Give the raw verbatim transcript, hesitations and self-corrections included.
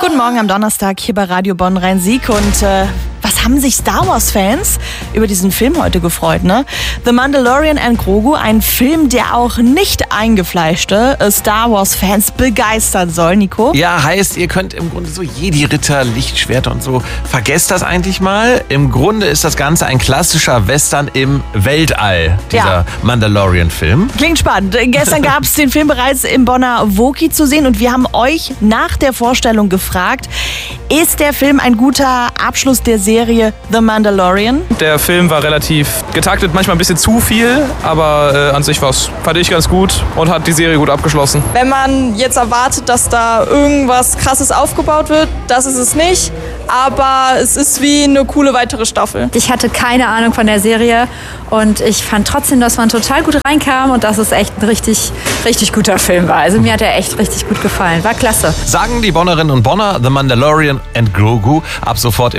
Guten Morgen am Donnerstag hier bei Radio Bonn Rhein-Sieg und äh, was haben sich Star Wars-Fans über diesen Film heute gefreut, ne? The Mandalorian and Grogu, ein Film, der auch nicht eingefleischte Star Wars-Fans begeistern soll, Nico. Ja, heißt, ihr könnt im Grunde so Jedi-Ritter, Lichtschwerter und so, vergesst das eigentlich mal. Im Grunde ist das Ganze ein klassischer Western im Weltall, dieser Ja. Mandalorian-Film. Klingt spannend. Gestern gab es den Film bereits im Bonner Woki zu sehen und wir haben euch nach der Vorstellung gefragt, ist der Film ein guter Abschluss der Serie The Mandalorian? Der Film war relativ getaktet, manchmal ein bisschen zu viel, aber äh, an sich war's, fand ich ganz gut und hat die Serie gut abgeschlossen. Wenn man jetzt erwartet, dass da irgendwas Krasses aufgebaut wird, das ist es nicht. Aber es ist wie eine coole weitere Staffel. Ich hatte keine Ahnung von der Serie und ich fand trotzdem, dass man total gut reinkam und dass es echt ein richtig, richtig guter Film war. Also mir hat er echt richtig gut gefallen. War klasse. Sagen die Bonnerinnen und Bonner, The Mandalorian and Grogu ab sofort im